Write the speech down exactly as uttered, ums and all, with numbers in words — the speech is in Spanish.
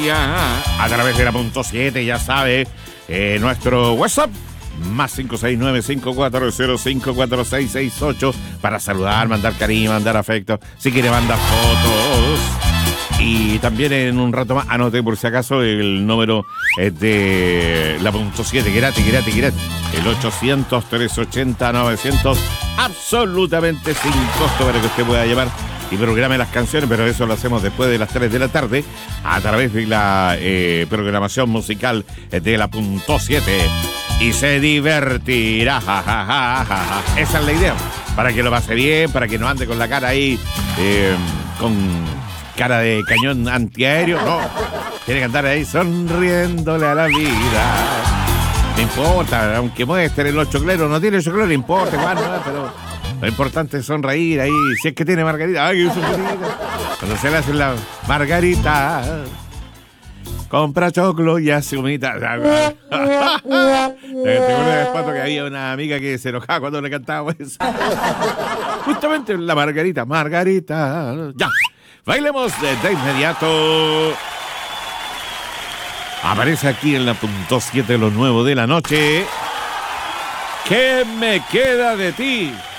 día a través de la punto siete, ya sabe, eh, nuestro WhatsApp más cinco seis nueve, cinco cuatro cero, cinco cuatro seis seis ocho para saludar, mandar cariño, mandar afecto, si quiere mandar fotos. Y también en un rato más, anote por si acaso el número eh, de la punto siete, gratis, gratis, gratis. El ochocientos, trescientos ochenta, novecientos, absolutamente sin costo para que usted pueda llevar y programe las canciones, pero eso lo hacemos después de las tres de la tarde a través de la eh, programación musical de la punto siete. Y se divertirá, ja, ja, ja, ja, ja. Esa es la idea, para que lo pase bien, para que no ande con la cara ahí eh, con cara de cañón antiaéreo, no, tiene que andar ahí sonriéndole a la vida. No importa, aunque muestre los chocleros, no tiene choclero, no importa, igual, no, pero lo importante es sonreír ahí, si es que tiene margarita. Ay, su margarita. Cuando se le hace la margarita, compra choclo y hace humita. ¿Te acuerdas, Pato, que había una amiga que se enojaba cuando le cantaba eso? Justamente la margarita, margarita. Ya, bailemos de, de inmediato. Aparece aquí en la punto siete lo nuevo de la noche. ¿Qué me queda de ti?